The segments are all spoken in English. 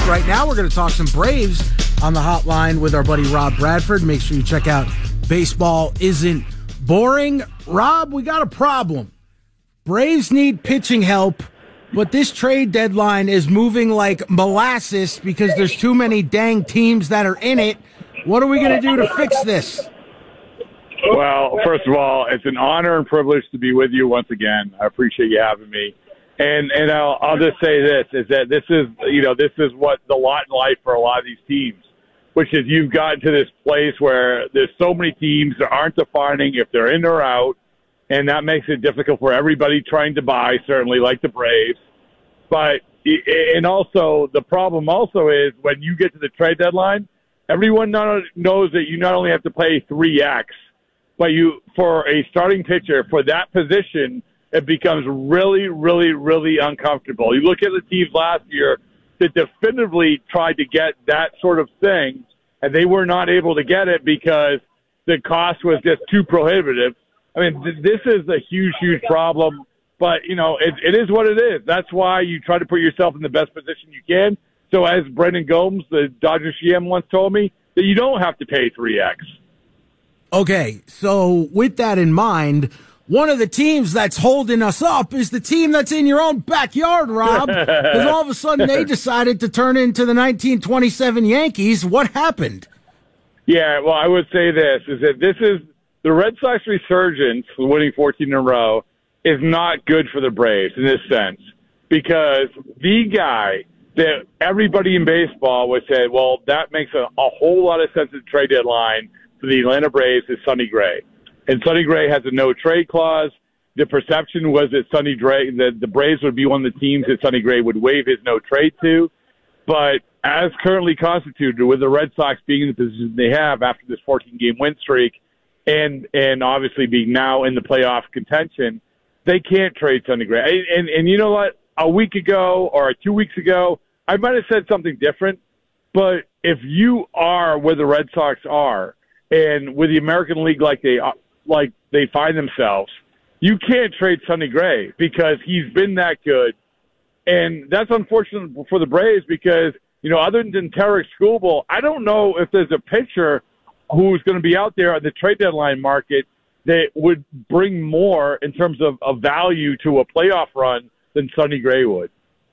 Right now, we're going to talk some Braves on the hotline with our buddy Rob Bradford. Make sure you check out Baseball Isn't Boring. Rob, we got a problem. Braves need pitching help, but this trade deadline is moving like molasses because there's too many dang teams that are in it. What are we going to do to fix this? Well, first of all, it's an honor and privilege to be with you once again. I appreciate you having me. And I'll just say this, is that this is what the lot in life for a lot of these teams, which is you've gotten to this place where there's so many teams that aren't defining if they're in or out, and that makes it difficult for everybody trying to buy, certainly like the Braves. But, and also, the problem also is when you get to the trade deadline, everyone knows that you not only have to pay 3X, but for a starting pitcher, for that position, it becomes really, really, really uncomfortable. You look at the teams last year that definitively tried to get that sort of thing, and they were not able to get it because the cost was just too prohibitive. I mean, this is a huge, huge problem, but, it is what it is. That's why you try to put yourself in the best position you can. So as Brendan Gomes, the Dodgers GM, once told me, that you don't have to pay 3X. Okay, so with that in mind, one of the teams that's holding us up is the team that's in your own backyard, Rob, because all of a sudden they decided to turn into the 1927 Yankees. What happened? Yeah, well, I would say this, is that this is the Red Sox resurgence, winning 14 in a row, is not good for the Braves in this sense, because the guy that everybody in baseball would say, well, that makes a whole lot of sense at the trade deadline for the Atlanta Braves is Sonny Gray. And Sonny Gray has a no-trade clause. The perception was that the Braves would be one of the teams that Sonny Gray would waive his no-trade to. But as currently constituted, with the Red Sox being in the position they have after this 14-game win streak and obviously being now in the playoff contention, they can't trade Sonny Gray. And you know what? A week ago or 2 weeks ago, I might have said something different. But if you are where the Red Sox are, and with the American League like they find themselves, you can't trade Sonny Gray because he's been that good. And that's unfortunate for the Braves because, other than Tarek Skubal, I don't know if there's a pitcher who's going to be out there on the trade deadline market that would bring more in terms of value to a playoff run than Sonny Gray would.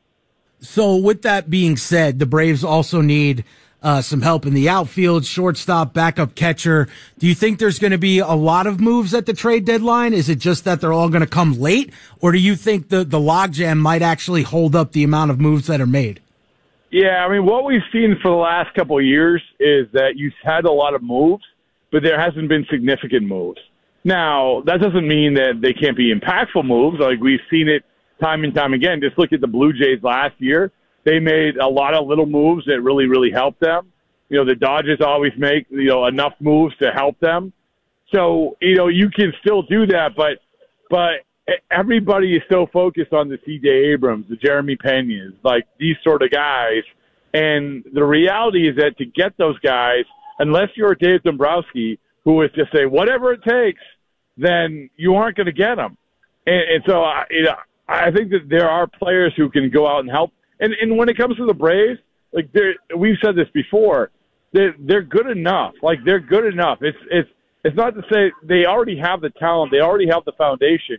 So with that being said, the Braves also need some help in the outfield, shortstop, backup catcher. Do you think there's going to be a lot of moves at the trade deadline? Is it just that they're all going to come late? Or do you think the logjam might actually hold up the amount of moves that are made? Yeah, I mean, what we've seen for the last couple of years is that you've had a lot of moves, but there hasn't been significant moves. Now, that doesn't mean that they can't be impactful moves. Like we've seen it time and time again. Just look at the Blue Jays last year. They made a lot of little moves that really, really helped them. The Dodgers always make, enough moves to help them. So, you can still do that, but everybody is so focused on the C.J. Abrams, the Jeremy Peñas, like these sort of guys. And the reality is that to get those guys, unless you're Dave Dombrowski, who is just say, whatever it takes, then you aren't going to get them. And so, I think that there are players who can go out and help. And when it comes to the Braves, like we've said this before, they're good enough. Like they're good enough. It's not to say they already have the talent, they already have the foundation,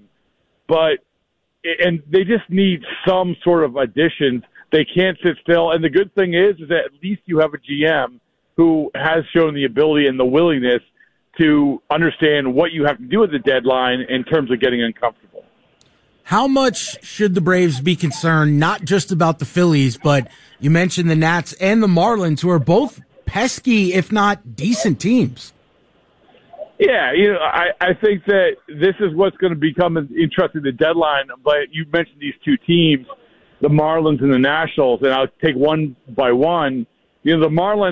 and they just need some sort of additions. They can't sit still. And the good thing is that at least you have a GM who has shown the ability and the willingness to understand what you have to do at the deadline in terms of getting uncomfortable. How much should the Braves be concerned, not just about the Phillies, but you mentioned the Nats and the Marlins, who are both pesky, if not decent teams? Yeah, I think that this is what's going to become interesting, the deadline. But you mentioned these two teams, the Marlins and the Nationals, and I'll take one by one. The Marlins